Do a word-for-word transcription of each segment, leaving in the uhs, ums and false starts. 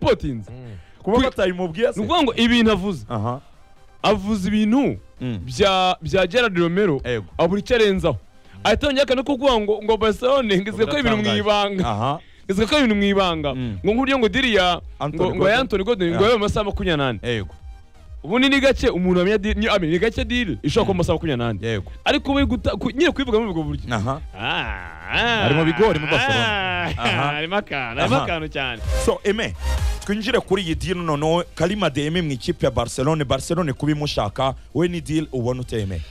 yamusapotinze kuba batayimubwiye se nuvuga ngo ibintu avuze aha avuze ibintu bya bya Gerard Romero aburi cyarenzaho ahita yongera no kuvuga ngo ngo Barcelona ngizwe ko ibintu mwibanga aha ngizwe ko ibintu mwibanga ngo nkuriyo ngo diriya ngo ngo Anthony Gordon ngo yawe amasaha makumyabiri n'ane yego ubu ni gake umuntu amenya ni amenya ni gake deal ishobora kuba amasaha makumyabiri n'ane yego ariko we nyine kwivuga mu bigo buryo aha ari mu bigori mu Barcelona aha ari makana ari makano cyane so eme twinjire kuri iyi deal noneho Karim Adeyemi mu ikipe ya Barcelona Barcelona kubimushaka we ni deal ubona uteme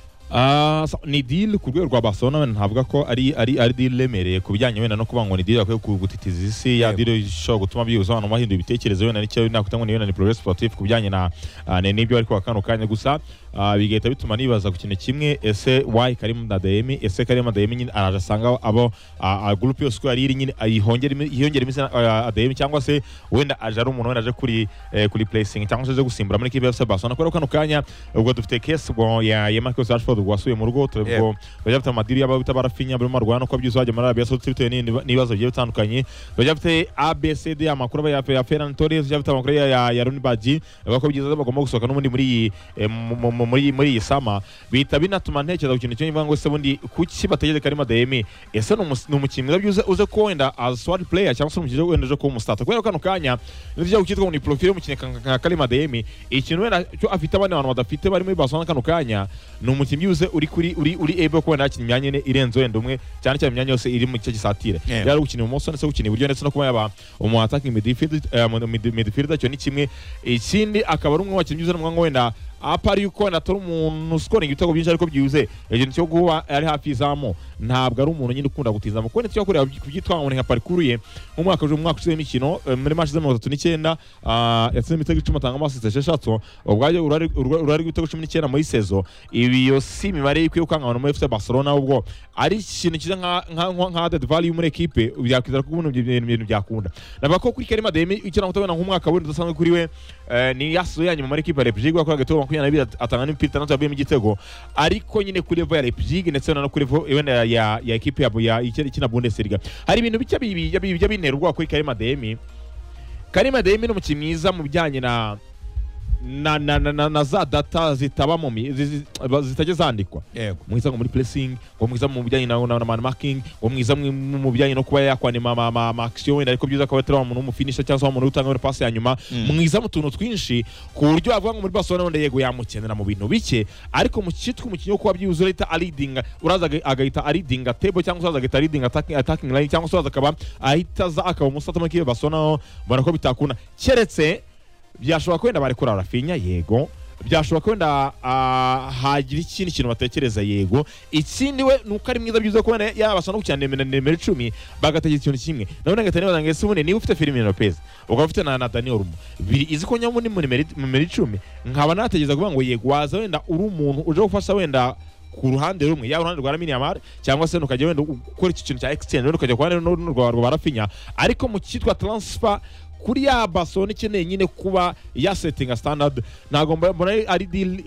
Ah uh, ni deal ku rwego rwa Barcelona ntavuga ko ari ari ari deal lemereye kubijyanye wenda no kuba ngo ni deal akwiye kugutitiza isi ya deal ishobora gutuma byuza abantu bahinduye ibitekerezo wenda nicyo nakutangwa ni wenda ni progress sportif kubijyanye na uh, n'ibyo ariko akano kanya gusa uh, bigahita bituma nibaza ku kintu kimwe ese why Karim Adeyemi ese Karim Adeyemi nyine arajasanga abo uh, group yose ko ari iri nyine ayihongera ihongera imise uh, Adeyemi cyangwa se wenda aje ari umuntu wenda aje kuri uh, kuri placing cyangwa se aje gusimbura muri kipe ya Barcelona ko kano kanya ubwo dufite case ngo ya ya Marcus Rashford gwasuye mu rugo turabwo bajafite amadiri y'aba bitabarafanya bari mu Rwanda ko byuzo bajya muri Arabia Saudite bitewe n'ibibazo bigiye bitandukanye bajafite A B C D amakuru ya ya Ferran Torres bajafite amakuru ya ya Rooney Badji bako byiza bagomba gusohoka n'ubundi muri muri muri isama bita binatuma ntekereza ku kintu cyo ngo se bundi kuki bategeze Karim Adeyemi ese no umukinnyi byuze uze ko wenda as squad player cyangwa se umukinnyi wenda je ko umustata kubera kano kanya n'ibyo cyitwa ngo ni profile y'umukinnyi nka Karim Adeyemi ikintu wenda cyo afite abana abantu badafite bari muri Barcelona kano kanya ni umukinnyi byuze uri kuri uri uri able ko nakina imyanya ne irenzo wenda umwe cyane cyane imyanya yose iri mu cyo gisatire yari gukina mu moso ndetse gukina iburyo ndetse no kuba yaba umu attacking midfield midfielder cyo ni kimwe ikindi akaba ari umwe wakinnyi byuze n'umwe wenda apari yuko natari umuntu scoring ibitego byinshi ariko byuze ikintu cyo guba ari hafi izamo ntabwo ari umuntu nyine ukunda gutiza kuko n'icyo yakorera kubyitwanga ngo nka parcours ye mu mwaka uje mu mwaka usize imikino muri match za mirongo itatu n'icyenda yatsinze ibitego icumi atanga amasiste esheshatu ubwaje urari ibitego cumi n'icyenda muri sezo ibi yo si imibare y'ikwiye ukanga mu F C Barcelona ubwo ari ikintu kiza nka nka added value muri equipe byakwizera ko ibintu ibintu byakunda navuga ko kuri Karim Adeyemi icyo nakutabona nk'umwaka w'indi udasanzwe kuri we ni yaso yanyu muri equipe ya Leipzig yakoraga to makumyabiri atanga n'impita nazo yavuye mu gitego ariko nyine kuri level ya Leipzig ndetse no kuri level ya ya equipe ya ikina Bundesliga hari ibintu bice bijya binerwa kuri Karim Adeyemi Karim Adeyemi no mukinnyi mwiza mu bijyanye na na na na, na za data zitaba mu zitajya zandikwa mwiza ngo muri pressing ngo mwiza mu bijyanye na na man marking ngo mwiza mu bijyanye no kuba yakwanima ma, ma, ma action wenda ariko byiza ko batera umuntu mu finisher cyangwa umuntu utanga muri pass ya nyuma mwiza mu tuntu twinshi ku buryo avuga ngo muri Barcelona wenda yego yamukenera mu bintu bike ariko mu cyitwa umukinnyi kuba byuzuye leta leading uraza agahita leading table cyangwa uraza agahita leading attacking attacking line cyangwa uraza akaba ahita za akaba umusata muri Barcelona bona ko bitakuna keretse byashobora kwenda barekura Rafinha yego byashobora kwenda hagira ikindi kintu batekereza yego ikindi we nuko ari mwiza byuze ko yabasha no gucyana nimero icumi bagategeka ikintu kimwe nabone ngatane bazange sebune niba ufite Firmino Lopez ukaba ufite na Dani Olmo biri izi ko nyamu ni mu nimero icumi nkaba nategeza kuvuga ngo yego waza wenda uri umuntu uje gufasha wenda ku ruhande rumwe ya ruhande rwa Lamine Yamal cyangwa se nukajya wenda ukora iki kintu cya exchange wenda ukajya kwa rwa rwa Rafinha ariko mu cyitwa transfer kuri ya Barcelona ikeneye nyine kuba ya setting a standard ntago mbona ari deal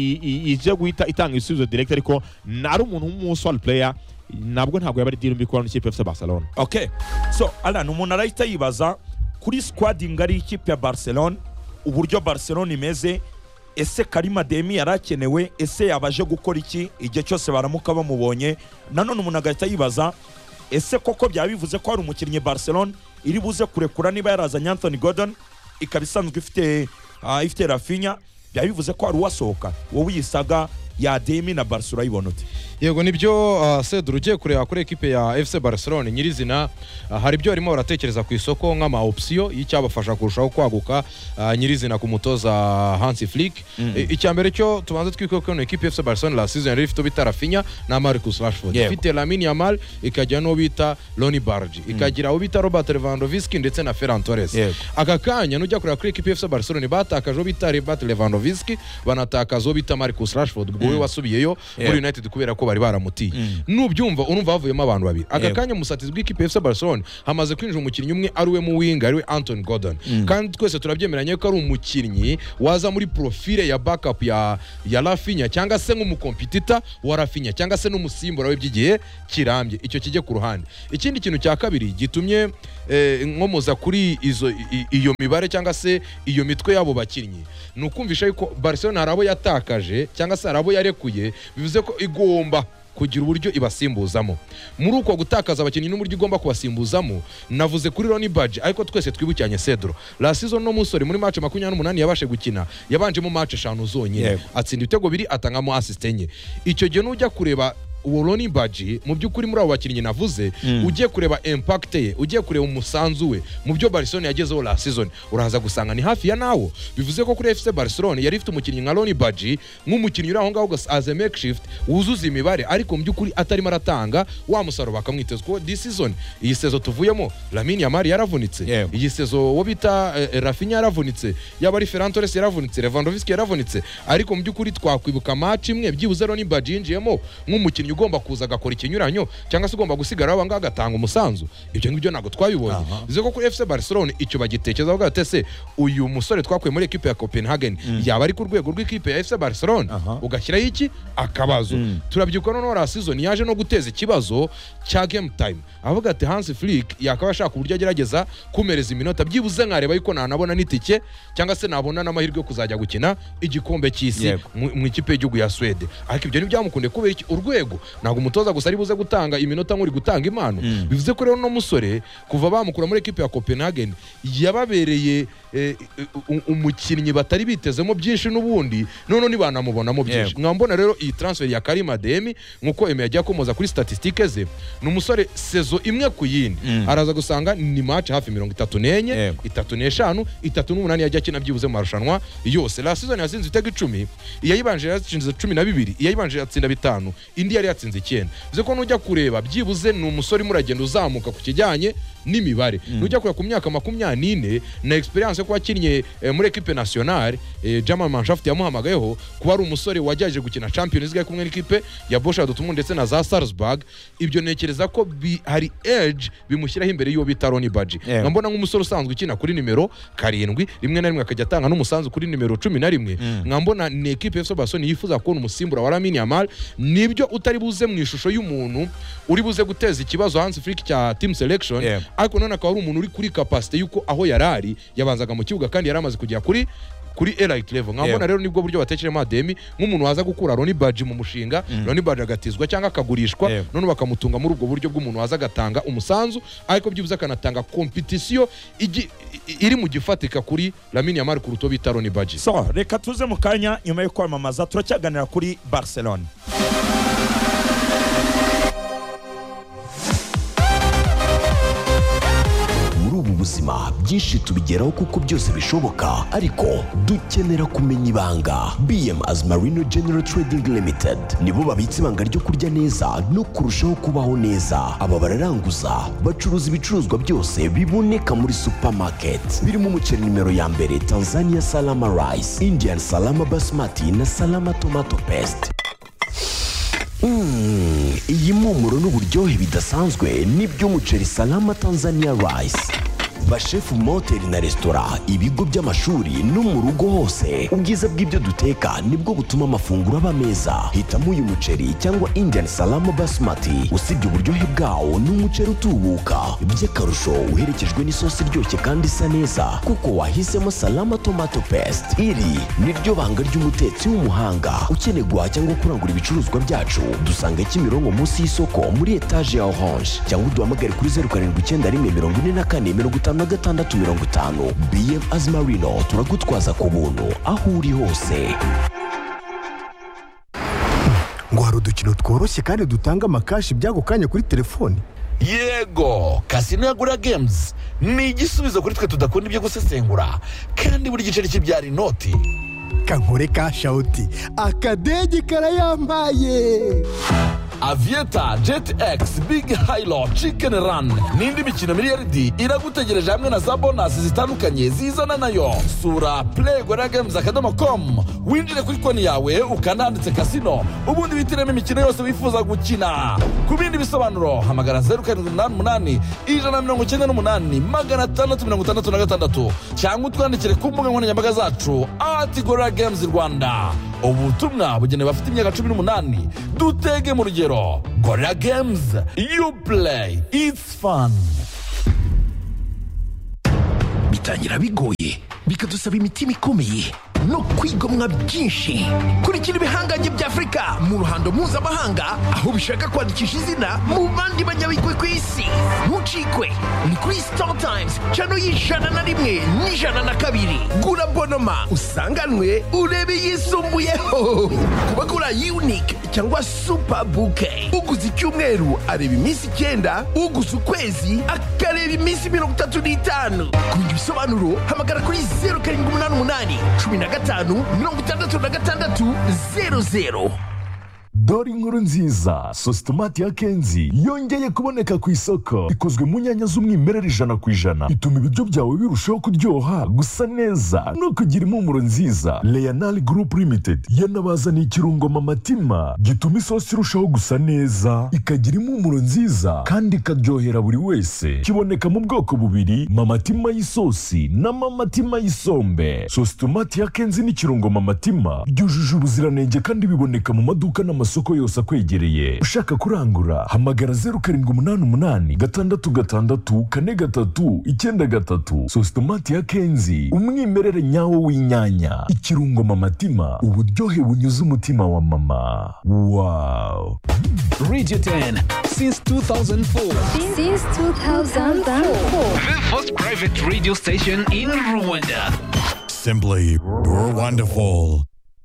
ije guhita itanga ibisubizo direct ariko nari umuntu w'umuswall player nabwo ntago yaba ari deal mbikora n'ikipe ya Barcelona. Okay, so Alan umuntu arahita yibaza kuri squad ngari ikipe ya Barcelona uburyo Barcelona imeze ese Karim Adeyemi yarakenewe ese yabaje gukora iki igihe cyose baramuka bamubonye nanone umuntu agahita yibaza ese koko byaba bivuze ko hari umukinnyi Barcelona iri buze kurekura niba yarazanye Anthony Gordon ikabisanzwe ifite uh, ifite Rafinha byaba bivuze ko hari uwasohoka wowe yisaga ya Adeyemi na Barcelona ibonute yego nibyo uh, Cedru ugiye kureba kuri equipe ya F C Barcelona nyirizina uh, hari ibyo arimo baratekereza ku isoko nk'ama option y'icyabafasha kurushaho kwaguka uh, nyirizina ku mutoza Hansi Flick mm -hmm. icyambere cyo tubanze twiko ko equipe ya F C Barcelona la season ifite bita Rafinha na Marcus Rashford ifite yeah. Lamine Yamal ikajya no bita Rooney Badji mm. ikagira uwo bita Robert Lewandowski ndetse na Ferran Torres yeah. aka kanya nujya kureba kuri equipe ya F C Barcelona batakaje uwo bita Robert Lewandowski banatakaza uwo bita Marcus Rashford wowe wasubiyeyo muri United kubera ko bari baramutiye nubyumva urumva havuyemo abantu babiri agakanya musatizi bw'ikipe ya F C Barcelona hamaze kwinjira umukinnyi umwe ari we mu wing ari we Anthony Gordon kandi twese turabyemeranye ko ari umukinnyi waza muri profile ya backup ya ya Rafinha cyangwa se nk'umukompetita wa Rafinha cyangwa se n'umusimbura we by'igihe kirambye icyo kijye ku ruhande ikindi kintu cya kabiri gitumye nkomoza kuri izo iyo mibare cyangwa se iyo mitwe yabo bakinnyi nukumvisha yuko Barcelona harabo yatakaje cyangwa se harabo yarekuye bivuze ko igomba kugira uburyo ibasimbuzamo muri uko gutakaza abakinnyi n'uburyo igomba kubasimbuzamo navuze kuri Ronny Badge ariko twese twibukiranye Cedro la season no musore muri match makumyabiri n'umunani yabashe gukina yabanje mu match eshanu zonyine atsinda ibitego biri atangamo assist enye icyo gihe nujya kureba uwo Ronny Badge mu by'ukuri muri abo bakinnyi navuze ugiye kureba impact ye ugiye kureba umusanzu we mu byo Barcelona yagezeho la season urahaza gusanga ni hafi ya nawo bivuze ko kuri F C Barcelona yari ifite umukinnyi nka Ronny Badge nk'umukinnyi uri aho ngaho as a makeshift wuzuza imibare ariko mu by'ukuri atarimo aratanga wa musaro bakamwiteza ko this season iyi season tuvuyemo Lamine Yamal yaravunitse yeah. iyi season wo bita uh, Rafinha yaravunitse yaba ari Ferran Torres yaravunitse Lewandowski yaravunitse ariko mu by'ukuri twakwibuka match imwe byibuze Ronny Badge yinjiyemo nk'umukinnyi ugomba kuza agakora ikinyuranyo cyangwa se ugomba gusigara abanga agatanga umusanzu ibyo ngibyo nago twabibonye bize ko kuri F C Barcelona icyo bagitekezaho gatese uyu musore twakwiye muri equipe ya Copenhagen mm. yaba ari ku rwego rw'ikipe ya F C Barcelona ugashyiraho iki akabazo mm. turabyuka no la season yaje no guteza ikibazo cya game time avuga ati Hans Flick yakaba ashaka uburyo agerageza kumereza iminota byibuze nkareba yuko nanabona nitike cyangwa se nabona n'amahirwe yo kuzajya gukina igikombe cy'isi mu ikipe y'igihugu ya Sweden ariko ibyo ntibyamukunde kubera iki urwego ntabwo umutoza gusa ari buze gutanga iminota nk'uri gutanga impano mm. bivuze ko rero no musore kuva bamukura muri equipe ya Copenhagen yababereye eh, umukinnyi batari bitezemo byinshi n'ubundi none nibanamubonamo byinshi yeah. mwambona rero iyi transfer ya Karim Adeyemi nkuko Emi yajya komoza kuri statistike ze n'umusore sezo imwe ku yindi mm. araza gusanga ni match hafi mirongo itatu n'enye yeah. itatu n'eshanu itatu n'umunani yajya kina byibuze mu marushanwa yose la season yasinze ibitego icumi iyayibanje yatsinze cumi na bibiri iyayibanje yatsinda bitanu indi yari yatsinze icyenda bize ko nujya kureba byibuze ni umusore muragenda uzamuka ku kijyanye n'imibare mm. nujya kureba ku myaka makumyabiri n'ine na experience ko wakinnye eh, muri equipe nationale eh, German Mannschaft yamuhamagayeho kuba ari umusore wajyaje gukina Champions League kumwe n'ikipe ya Borussia Dortmund ndetse na za Salzburg ibyo nekereza ko bi, hari edge bimushyiraho imbere y'uwo bita Ronny Badge yeah. ngambona nk'umusore usanzwe ukina kuri nimero karindwi rimwe na rimwe akajya atanga n'umusanzu kuri nimero cumi na rimwe mm. ngambona ni equipe ya F C Barcelona yifuza kubona umusimbura wa Lamine Yamal nibyo utari buze mu ishusho y'umuntu uri buze guteza ikibazo Hans Flick cya team selection yeah. ariko none akaba ari umuntu uri kuri capacity yuko aho yarari yabanzaga mu kibuga kandi yaramaze kujya kuri kuri elite level nkabona yeah. rero nibwo buryo batekeremo Ademi nk'umuntu waza gukura Ronny Badge mu mushinga mm. Ronny Badge agatizwa cyangwa akagurishwa yeah. none bakamutunga muri ubwo buryo bw'umuntu waza agatanga umusanzu ariko byibuze akanatanga competition iri mu gifatika kuri Lamine Yamal ku ruto bita Ronny Badge. So reka tuze mu kanya nyuma yo kwamamaza turacyaganira kuri Barcelona. ubuzima byinshi tubigeraho kuko byose bishoboka ariko dukenera kumenya ibanga. B M as Marino General Trading Limited nibo babitse ibanga ryo kurya neza no kurushaho kubaho neza. Aba bararanguza bacuruza ibicuruzwa byose biboneka muri supermarket birimo umuceri nimero ya mbere Tanzania Salama Rice, Indian Salama Basmati na Salama Tomato Paste. Mm, iyi mpumuro n'uburyohe bidasanzwe n'iby'umuceri Salama Tanzania Rice. Bashefu moteri na restaurant, ibigo by'amashuri no mu rugo hose, ubwiza bw'ibyo duteka nibwo butuma amafunguro aba meza. Hitamo uyu muceri cyangwa Indian Salama Basmati, usibye uburyohe bwawo n'umuceri utubuka, by'akarusho uherekejwe n'isosi iryoshye kandi isa neza kuko wahisemo Salama Tomato Paste. Iri niryo banga ry'umutetsi w'umuhanga. Ukeneye guhaha cyangwa kurangura ibicuruzwa byacu, dusanga Kimironko munsi y'isoko muri etage ya Orange, cyangwa uduhamagare kuri zeru karindwi icyenda rimwe mirongo ine na kane mirongo itanu na gatandatu mirongo itanu. B M as Marino turagutwaza ku buntu aho uri hose. Ngo hari udukino tworoshye kandi dutanga amakashi by'ako kanya kuri telefoni. Yego, Casino Yagura Games ni igisubizo kuri twe tudakunda ibyo gusesengura kandi buri giceri kibyara inoti. Kankore ka shauti akadege karayambaye. Aviator, Jet X, Big Hilo, Chicken Run n'indi mikino miliyaridi iragutegereje hamwe na za bonus zitandukanye zizana nayo. Sura play gorilla games akadomo com winjire kuri konti yawe ukananditse casino ubundi witiremo imikino yose wifuza gukina. Ku bindi bisobanuro hamagara zeru karindwi umunani umunani ijana na mirongo icyenda n'umunani magana atandatu mirongo itandatu na gatandatu cyangwa utwandikire ku mbuga nkoranyambaga zacu at gorilla games Rwanda. Ubutumwa bugenewe bafite imyaka cumi n'umunani. Dutege mu rugero. Gorilla Games, you play, it's fun. Bitangira bigoye bikadusaba imitima ikomeye no kwigomwa byinshi. Kurikira ibihangange bya Afrika mu ruhando mpuzamahanga aho bishaka kwandikisha izina mu bandi banyabigwi ku isi. Ntucikwe, ni kuri Star Times channel y'ijana na rimwe n'ijana na kabiri. Gura bonoma usanganwe urebe yisumbuyeho. Kubagura unique cyangwa super bouquet. Uguze icyumweru areba iminsi icyenda, uguze ukwezi akareba iminsi mirongo itatu n'itanu. Kundi bisobanuro hamagara kuri zeru karindwi umunani umunani cumi na gatanu mirongo itandatu na gatandatu zero zero. Dore inkuru nziza, Sositomati ya Kenzi yongeye kuboneka ku isoko. Ikozwe mu nyanya z'umwimerere ijana ku ijana, ituma ibiryo byawe birushaho kuryoha, gusa neza no kugira impumuro nziza. Leonal Group Limited yanabazaniye ikirungo Mamatima gituma isosi irushaho gusa neza, ikagira impumuro nziza kandi ikaryohera buri wese. Kiboneka mu bwoko bubiri, Mamatima y'isosi na Mamatima y'isombe. Sositomati ya Kenzi n'ikirungo Mamatima byujuje ubuziranenge kandi biboneka mu maduka n'amasoko soko yose akwegereye. Ushaka kurangura hamagara zeru karindwi umunani umunani gatandatu gatandatu kane gatatu icyenda gatatu. Sositomati ya Kenzi, umwimerere nyawo w'inyanya. Ikirungo Mamatima, uburyohe bunyuze umutima wa mama. Wow. Radio ten since two thousand four. Since two thousand four. The first private radio station in Rwanda. Simply, you're wonderful.